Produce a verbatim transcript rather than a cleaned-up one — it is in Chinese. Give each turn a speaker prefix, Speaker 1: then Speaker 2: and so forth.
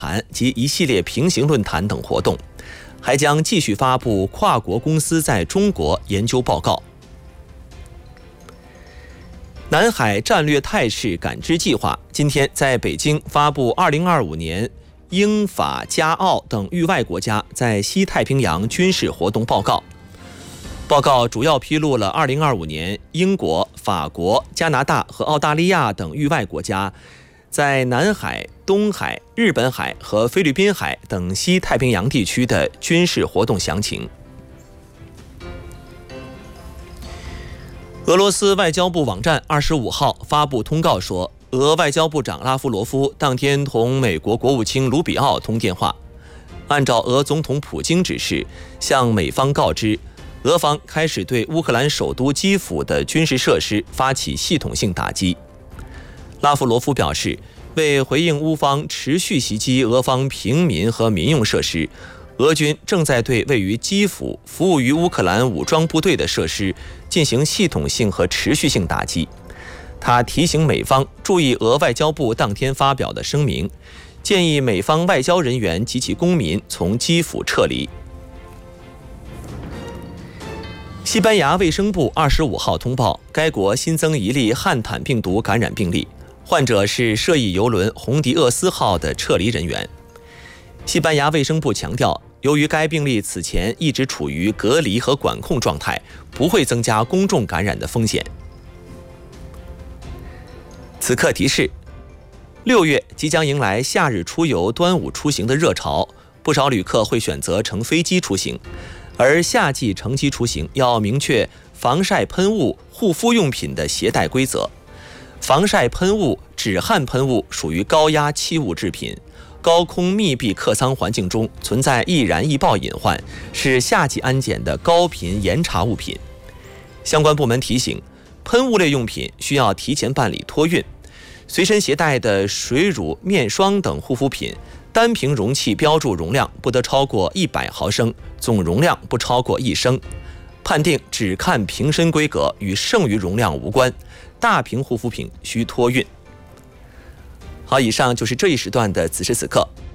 Speaker 1: 谈及一系列平行论坛等活动，还将继续发布跨国公司在中国研究报告。南海战略态势感知计划今天在北京发布二零二五年英法加澳等域外国家在西太平洋军事活动报告。报告主要披露了二零二五年英国、法国、加拿大和澳大利亚等域外国家在南海、东海、日本海和菲律宾海等西太平洋地区的军事活动详情。俄罗斯外交部网站二十五号发布通告说，俄外交部长拉夫罗夫当天同美国国务卿卢比奥通电话，按照俄总统普京指示，向美方告知，俄方开始对乌克兰首都基辅的军事设施发起系统性打击。拉夫罗夫表示，为回应乌方持续袭击俄方平民和民用设施，俄军正在对位于基辅、服务于乌克兰武装部队的设施进行系统性和持续性打击。他提醒美方注意俄外交部当天发表的声明，建议美方外交人员及其公民从基辅撤离。西班牙卫生部二十五号通报，该国新增一例汉坦病毒感染病例，患者是涉疫邮轮红迪厄斯号的撤离人员。西班牙卫生部强调，由于该病例此前一直处于隔离和管控状态，不会增加公众感染的风险。此刻提示：六月即将迎来夏日出游、端午出行的热潮，不少旅客会选择乘飞机出行，而夏季乘机出行要明确防晒喷雾、护肤用品的携带规则。防晒喷雾、止汗喷雾属于高压气物制品，高空密闭客舱环境中存在易燃易爆隐患，是夏季安检的高频严查物品。相关部门提醒，喷雾类用品需要提前办理托运。随身携带的水乳、面霜等护肤品，单瓶容器标注容量不得超过一百毫升，总容量不超过一升。判定只看瓶身规格，与剩余容量无关。大瓶护肤品需托运。好，以上就是这一时段的此时此刻。